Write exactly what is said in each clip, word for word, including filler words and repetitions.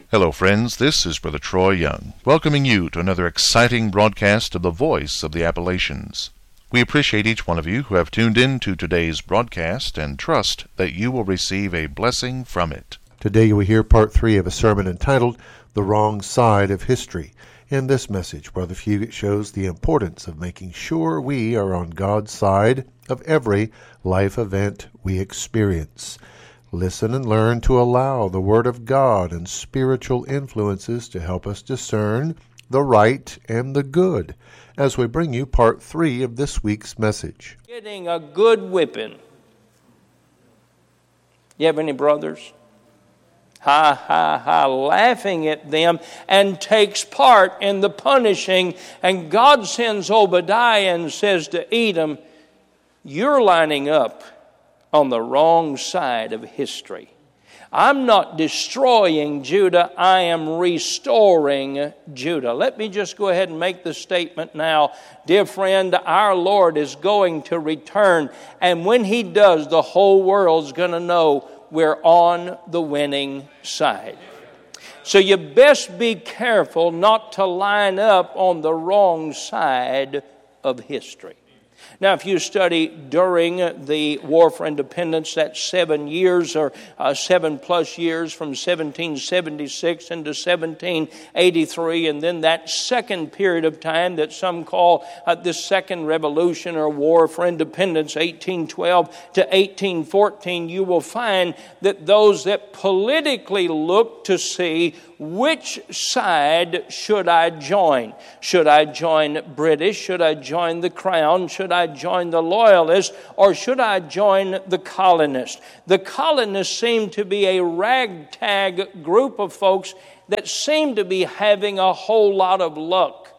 Hello, friends. This is Brother Troy Young, welcoming you to another exciting broadcast of the Voice of the Appalachians. We appreciate each one of you who have tuned in to today's broadcast and trust that you will receive a blessing from it. Today you will hear part three of a sermon entitled, The Wrong Side of History. In this message, Brother Fugit shows the importance of making sure we are on God's side of every life event we experience. Listen and learn to allow the Word of God and spiritual influences to help us discern the right and the good as we bring you part three of this week's message. Getting a good whipping. You have any brothers? Ha, ha, ha, laughing at them and takes part in the punishing. And God sends Obadiah and says to Edom, you're lining up on the wrong side of history. I'm not destroying Judah, I am restoring Judah. Let me just go ahead and make the statement now. Dear friend, our Lord is going to return, and when He does, the whole world's going to know we're on the winning side. So you best be careful not to line up on the wrong side of history. Now, if you study during the War for Independence, that's seven years or uh, seven plus years from seventeen seventy-six into seventeen eighty-three, and then that second period of time that some call uh, the Second Revolution or War for Independence, eighteen twelve to eighteen fourteen, you will find that those that politically look to see which side should I join? Should I join British? Should I join the Crown? Should I join the Loyalists? Or should I join the colonists? The colonists seem to be a ragtag group of folks that seem to be having a whole lot of luck.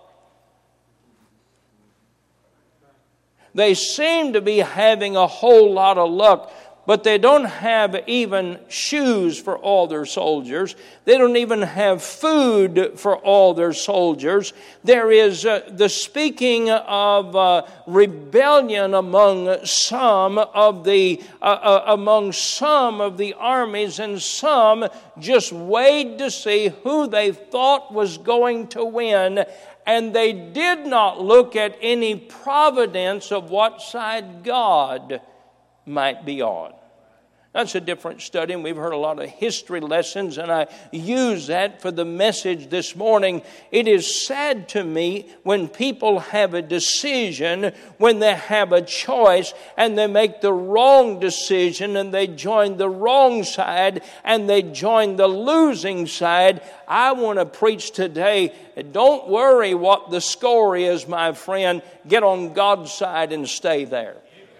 They seem to be having a whole lot of luck. But they don't have even shoes for all their soldiers. They don't even have food for all their soldiers. There is uh, the speaking of uh, rebellion among some of the uh, uh, among some of the armies, and some just weighed to see who they thought was going to win. And they did not look at any providence of what side God might be on. That's a different study, and we've heard a lot of history lessons, and I use that for the message this morning. It is sad to me when people have a decision, when they have a choice, and they make the wrong decision, and they join the wrong side, and they join the losing side. I want to preach today, don't worry what the score is, my friend. Get on God's side and stay there.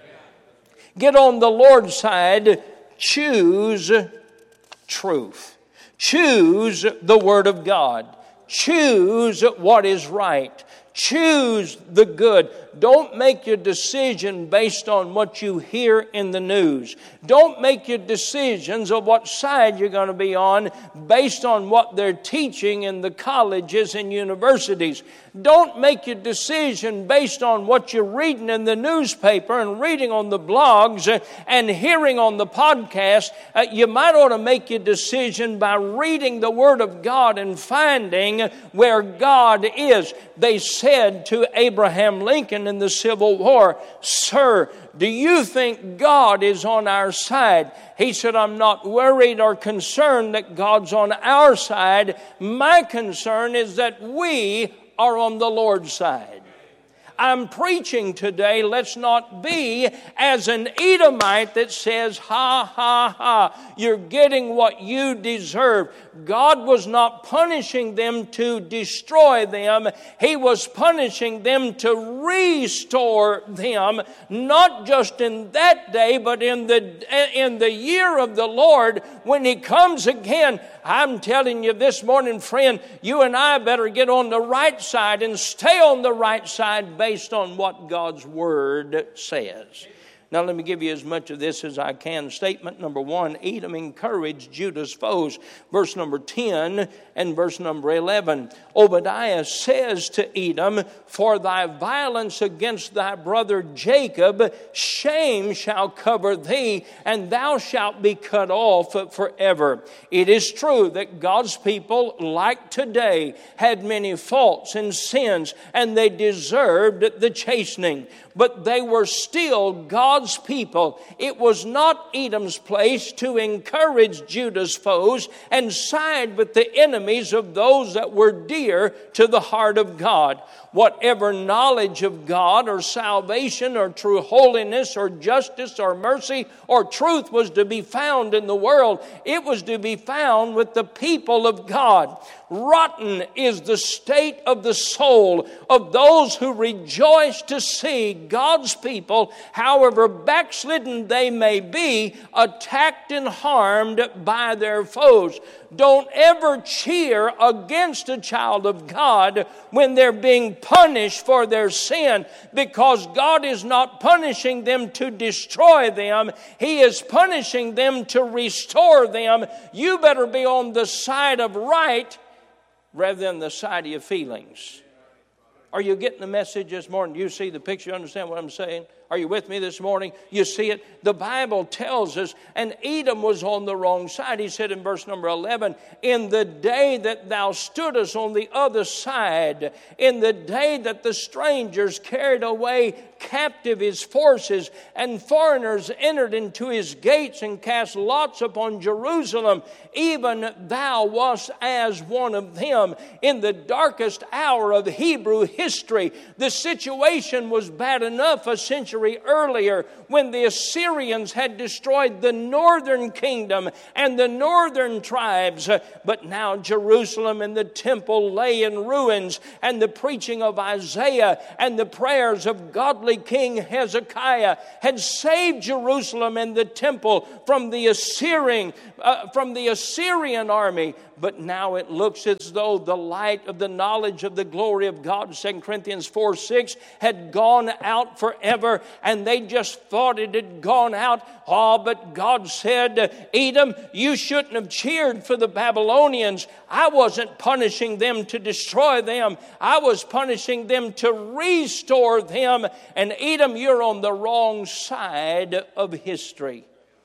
Get on the Lord's side. Choose truth. Choose the Word of God. Choose what is right. Choose the good. Don't make your decision based on what you hear in the news. Don't make your decisions of what side you're going to be on based on what they're teaching in the colleges and universities. Don't make your decision based on what you're reading in the newspaper and reading on the blogs and hearing on the podcast. Uh, you might ought to make your decision by reading the Word of God and finding where God is. They said to Abraham Lincoln in the Civil War, "Sir, do you think God is on our side?" He said, "I'm not worried or concerned that God's on our side. My concern is that we are on the Lord's side." I'm preaching today, let's not be as an Edomite that says, ha, ha, ha, you're getting what you deserve. God was not punishing them to destroy them. He was punishing them to restore them, not just in that day, but in the, in the year of the Lord when He comes again. I'm telling you this morning, friend, you and I better get on the right side and stay on the right side based on what God's Word says. Now let me give you as much of this as I can. Statement number one, Edom encouraged Judah's foes. Verse number ten and verse number eleven. Obadiah says to Edom, for thy violence against thy brother Jacob, shame shall cover thee, and thou shalt be cut off forever. It is true that God's people, like today, had many faults and sins, and they deserved the chastening. But they were still God's people. It was not Edom's place to encourage Judah's foes and side with the enemies of those that were dear to the heart of God. Whatever knowledge of God or salvation or true holiness or justice or mercy or truth was to be found in the world, it was to be found with the people of God. Rotten is the state of the soul of those who rejoice to see God's people, however backslidden they may be, attacked and harmed by their foes. Don't ever cheer against a child of God when they're being punished for their sin, because God is not punishing them to destroy them. He is punishing them to restore them. You better be on the side of right rather than the side of your feelings. Are you getting the message this morning? Do you see the picture? You understand what I'm saying? Are you with me this morning? You see it? The Bible tells us, and Edom was on the wrong side. He said in verse number eleven, in the day that thou stoodest on the other side, in the day that the strangers carried away captive his forces, and foreigners entered into his gates and cast lots upon Jerusalem, even thou wast as one of them. In the darkest hour of Hebrew history, the situation was bad enough a century earlier when the Assyrians had destroyed the northern kingdom and the northern tribes. But now Jerusalem and the temple lay in ruins, and the preaching of Isaiah and the prayers of godly King Hezekiah had saved Jerusalem and the temple from the Assyrian uh, from the Assyrian army. But now it looks as though the light of the knowledge of the glory of God, Second Corinthians four six, had gone out forever, and they just thought it had gone out. Oh, but God said, Edom, you shouldn't have cheered for the Babylonians. I wasn't punishing them to destroy them. I was punishing them to restore them. And Edom, you're on the wrong side of history.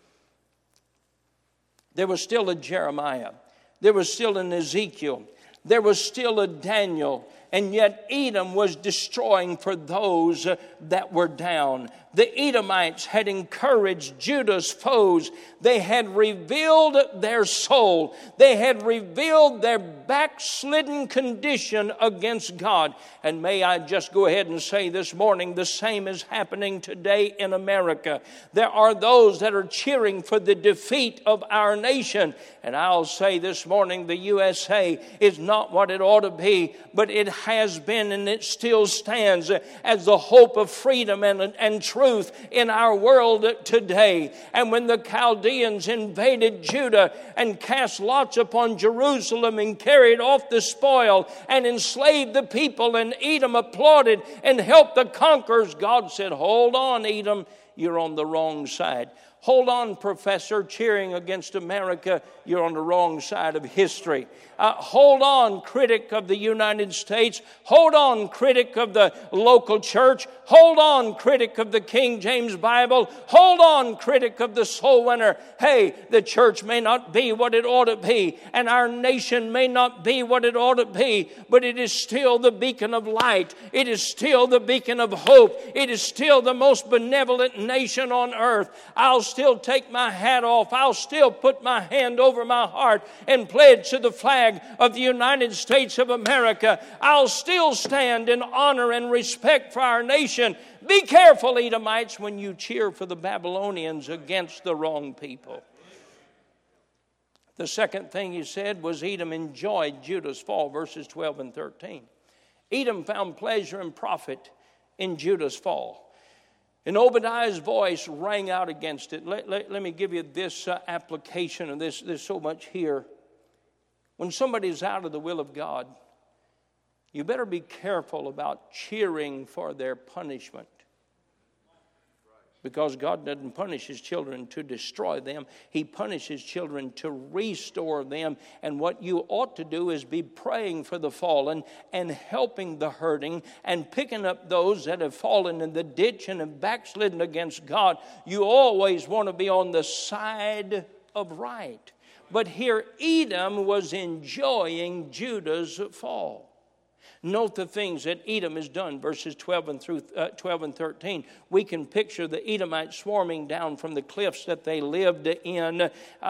There was still a Jeremiah. There was still an Ezekiel. There was still a Daniel. And yet Edom was destroying for those that were down. The Edomites had encouraged Judah's foes. They had revealed their soul. They had revealed their backslidden condition against God. And may I just go ahead and say this morning, the same is happening today in America. There are those that are cheering for the defeat of our nation. And I'll say this morning, the U S A is not what it ought to be, but it has been and it still stands as the hope of freedom and, and truth in our world today. And when the Chaldeans invaded Judah and cast lots upon Jerusalem and carried off the spoil and enslaved the people, and Edom applauded and helped the conquerors, God said, hold on, Edom, you're on the wrong side. Hold on, professor, cheering against America, you're on the wrong side of history. Uh, hold on, critic of the United States. Hold on, critic of the local church. Hold on, critic of the King James Bible. Hold on, critic of the soul winner. Hey, the church may not be what it ought to be, and our nation may not be what it ought to be, but it is still the beacon of light. It is still the beacon of hope. It is still the most benevolent nation on earth. I'll still take my hat off. I'll still put my hand over my heart and pledge to the flag of the United States of America. I'll still stand in honor and respect for our nation. Be careful, Edomites, when you cheer for the Babylonians against the wrong people. The second thing he said was Edom enjoyed Judah's fall, verses twelve and thirteen. Edom found pleasure and profit in Judah's fall. And Obadiah's voice rang out against it. Let, let, let me give you this uh, application of this. There's so much here. When somebody's out of the will of God, you better be careful about cheering for their punishment. Because God doesn't punish His children to destroy them. He punishes children to restore them. And what you ought to do is be praying for the fallen and helping the hurting and picking up those that have fallen in the ditch and have backslidden against God. You always want to be on the side of right. But here Edom was enjoying Judah's fall. Note the things that Edom has done, verses twelve and through uh, twelve and thirteen. We can picture the Edomites swarming down from the cliffs that they lived in uh,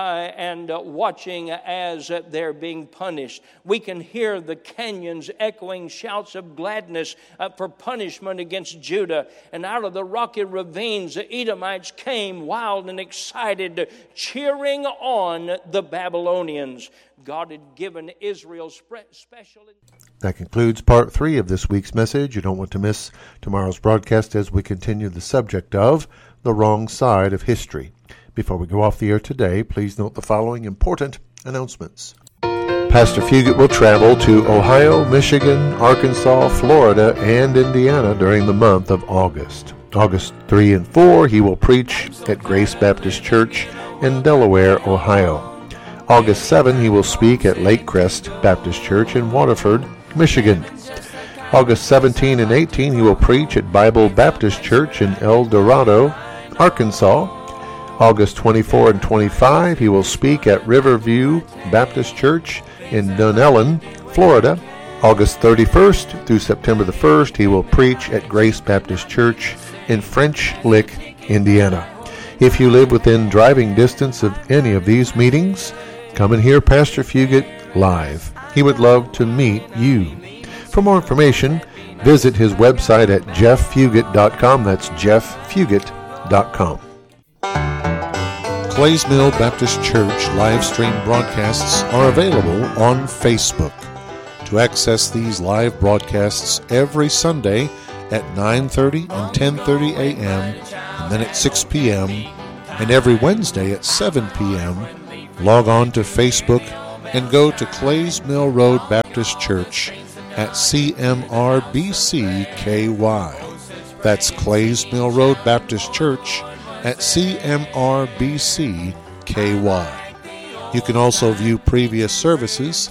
and uh, watching as uh, they're being punished. We can hear the canyons echoing shouts of gladness uh, for punishment against Judah. And out of the rocky ravines, the Edomites came wild and excited, cheering on the Babylonians. God had given Israel special... That concludes part three of this week's message. You don't want to miss tomorrow's broadcast as we continue the subject of the wrong side of history. Before we go off the air today, please note the following important announcements. Pastor Fugit will travel to Ohio, Michigan, Arkansas, Florida, and Indiana during the month of August. August third and fourth, he will preach at Grace Baptist Church in Delaware, Ohio. August seventh, he will speak at Lake Crest Baptist Church in Waterford, Michigan. August seventeenth and eighteenth, he will preach at Bible Baptist Church in El Dorado, Arkansas. August twenty-fourth and twenty-fifth, he will speak at Riverview Baptist Church in Dunellen, Florida. August thirty-first through September the first, he will preach at Grace Baptist Church in French Lick, Indiana. If you live within driving distance of any of these meetings, come and hear Pastor Fugit live. He would love to meet you. For more information, visit his website at jeff fugit dot com. That's jeff fugit dot com. Clays Mill Baptist Church live stream broadcasts are available on Facebook. To access these live broadcasts every Sunday at nine thirty and ten thirty a.m. and then at six p.m. and every Wednesday at seven p.m., log on to Facebook and go to Clays Mill Road Baptist Church at C M R B C K Y. That's Clays Mill Road Baptist Church at C M R B C K Y. You can also view previous services